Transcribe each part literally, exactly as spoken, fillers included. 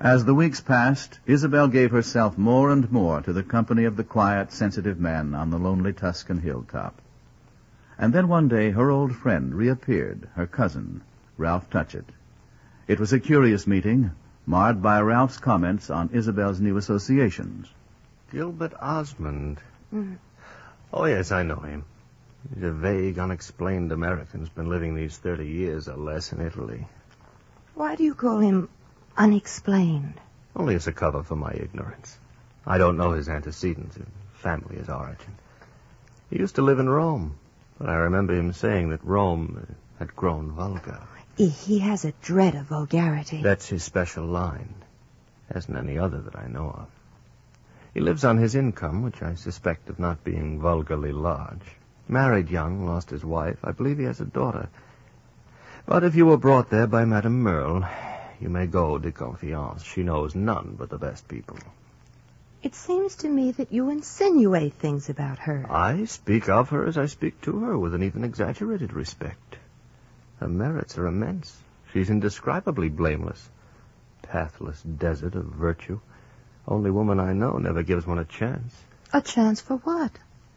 As the weeks passed, Isabel gave herself more and more to the company of the quiet, sensitive man on the lonely Tuscan hilltop. And then one day her old friend reappeared, her cousin, Ralph Touchett. It was a curious meeting, marred by Ralph's comments on Isabel's new associations. Gilbert Osmond. Mm. Oh, yes, I know him. He's a vague, unexplained American who's been living these thirty years or less in Italy. Why do you call him unexplained? Only as a cover for my ignorance. I don't know his antecedents, his family, his origin. He used to live in Rome, but I remember him saying that Rome had grown vulgar. He has a dread of vulgarity. That's his special line. Hasn't any other that I know of. He lives on his income, which I suspect of not being vulgarly large. Married young, lost his wife. I believe he has a daughter. But if you were brought there by Madame Merle, you may go de confiance. She knows none but the best people. It seems to me that you insinuate things about her. I speak of her as I speak to her, with an even exaggerated respect. Her merits are immense. She's indescribably blameless. Pathless desert of virtue. Only woman I know never gives one a chance. A chance for what?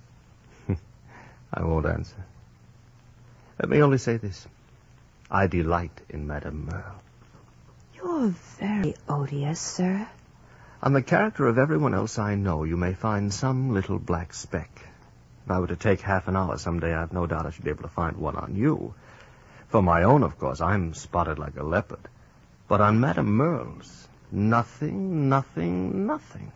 I won't answer. Let me only say this. I delight in Madame Merle. You're very odious, sir. On the character of everyone else I know, you may find some little black speck. If I were to take half an hour someday, I've no doubt I should be able to find one on you. For my own, of course, I'm spotted like a leopard. But on Madame Merle's, nothing, nothing, nothing.